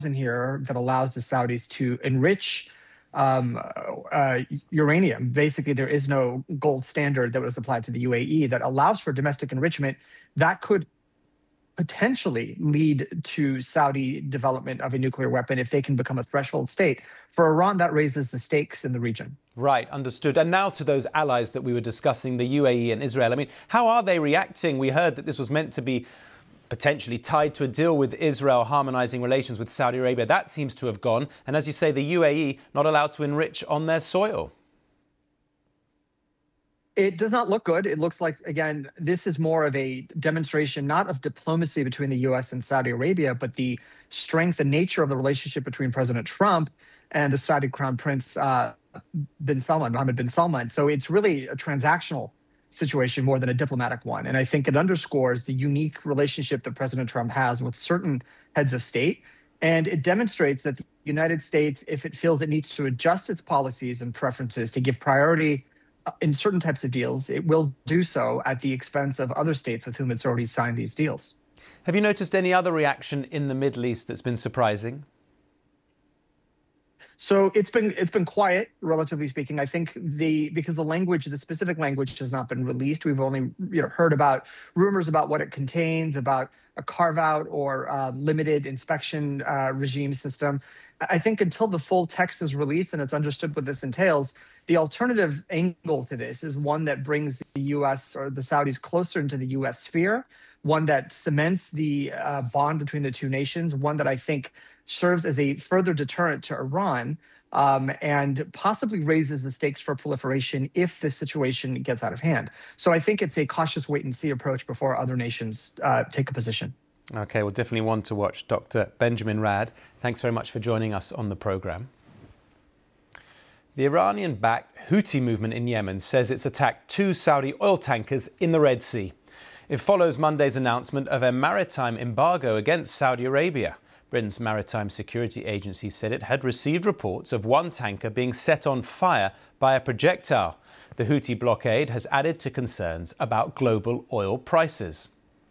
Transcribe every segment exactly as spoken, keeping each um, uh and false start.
in here that allows the Saudis to enrich um, uh, uranium. Basically, there is no gold standard that was applied to the U A E that allows for domestic enrichment that could potentially lead to Saudi development of a nuclear weapon if they can become a threshold state. For Iran, that raises the stakes in the region. Right, understood. And now to those allies that we were discussing, the U A E and Israel. I mean, how are they reacting? We heard that this was meant to be potentially tied to a deal with Israel, harmonizing relations with Saudi Arabia. That seems to have gone. And as you say, the U A E not allowed to enrich on their soil. It does not look good. It looks like, again, this is more of a demonstration, not of diplomacy between the U S and Saudi Arabia, but the strength and nature of the relationship between President Trump and the Saudi Crown Prince uh, bin Salman, Mohammed bin Salman. So it's really a transactional situation more than a diplomatic one. And I think it underscores the unique relationship that President Trump has with certain heads of state. And it demonstrates that the United States, if it feels it needs to adjust its policies and preferences to give priority in certain types of deals, it will do so at the expense of other states with whom it's already signed these deals. Have you noticed any other reaction in the Middle East that's been surprising? So it's been it's been quiet, relatively speaking. I think the because the language, the specific language, has not been released. We've only you know heard about rumors about what it contains, about a carve out or uh, limited inspection uh, regime system. I think until the full text is released and it's understood what this entails, the alternative angle to this is one that brings the U S or the Saudis closer into the U S sphere, one that cements the uh, bond between the two nations, one that I think serves as a further deterrent to Iran um, and possibly raises the stakes for proliferation if this situation gets out of hand. So I think it's a cautious wait and see approach before other nations uh, take a position. OK, well, definitely one to watch. Doctor Benjamin Raad, thanks very much for joining us on the programme. The Iranian-backed Houthi movement in Yemen says it's attacked two Saudi oil tankers in the Red Sea. It follows Monday's announcement of a maritime embargo against Saudi Arabia. Britain's Maritime Security Agency said it had received reports of one tanker being set on fire by a projectile. The Houthi blockade has added to concerns about global oil prices.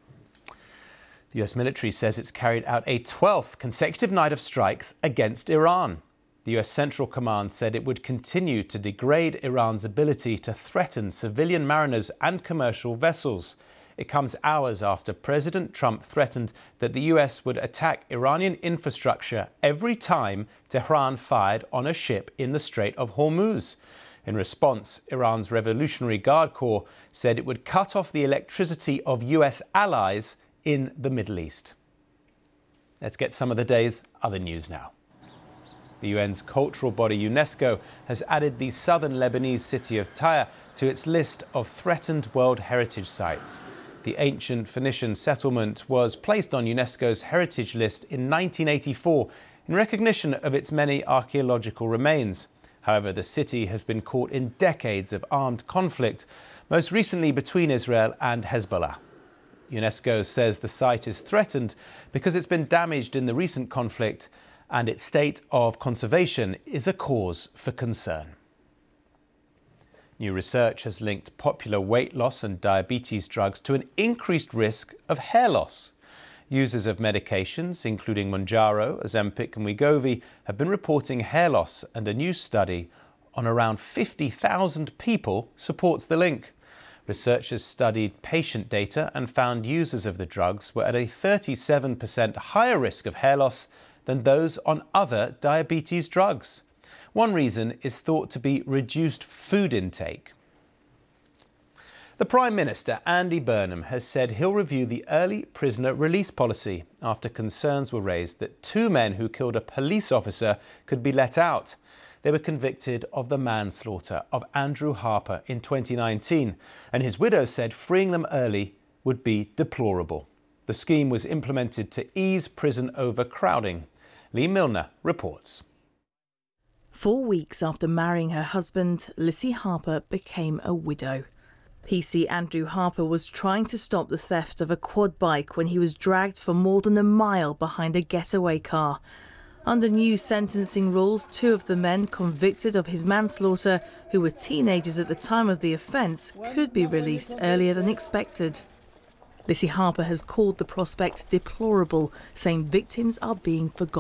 The U S military says it's carried out a twelfth consecutive night of strikes against Iran. The U S Central Command said it would continue to degrade Iran's ability to threaten civilian mariners and commercial vessels. It comes hours after President Trump threatened that the U S would attack Iranian infrastructure every time Tehran fired on a ship in the Strait of Hormuz. In response, Iran's Revolutionary Guard Corps said it would cut off the electricity of U S allies in the Middle East. Let's get some of the day's other news now. The U N's cultural body UNESCO has added the southern Lebanese city of Tyre to its list of threatened World Heritage Sites. The ancient Phoenician settlement was placed on UNESCO's heritage list in nineteen eighty-four in recognition of its many archaeological remains. However, the city has been caught in decades of armed conflict, most recently between Israel and Hezbollah. UNESCO says the site is threatened because it's been damaged in the recent conflict and its state of conservation is a cause for concern. New research has linked popular weight loss and diabetes drugs to an increased risk of hair loss. Users of medications, including Mounjaro, Ozempic and Wegovy, have been reporting hair loss, and a new study on around fifty thousand people supports the link. Researchers studied patient data and found users of the drugs were at a thirty-seven percent higher risk of hair loss than those on other diabetes drugs. One reason is thought to be reduced food intake. The Prime Minister, Andy Burnham, has said he'll review the early prisoner release policy after concerns were raised that two men who killed a police officer could be let out. They were convicted of the manslaughter of Andrew Harper in twenty nineteen, and his widow said freeing them early would be deplorable. The scheme was implemented to ease prison overcrowding. Lee Milner reports. Four weeks after marrying her husband, Lissy Harper became a widow. P C Andrew Harper was trying to stop the theft of a quad bike when he was dragged for more than a mile behind a getaway car. Under new sentencing rules, two of the men convicted of his manslaughter, who were teenagers at the time of the offence, could be released earlier than expected. Lissy Harper has called the prospect deplorable, saying victims are being forgotten.